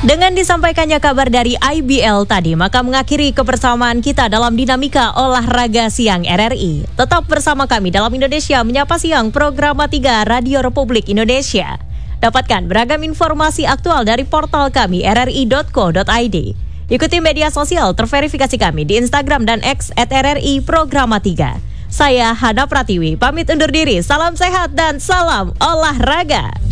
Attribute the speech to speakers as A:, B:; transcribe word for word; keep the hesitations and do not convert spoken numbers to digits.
A: Dengan disampaikannya kabar dari I B L tadi, maka mengakhiri kebersamaan kita dalam dinamika olahraga siang R R I. Tetap bersama kami dalam Indonesia Menyapa Siang, program tiga Radio Republik Indonesia. Dapatkan beragam informasi aktual dari portal kami r r i dot co dot i d. Ikuti media sosial terverifikasi kami di Instagram dan X at R R I Programa tiga. Saya Hana Pratiwi, pamit undur diri. Salam sehat dan salam olahraga.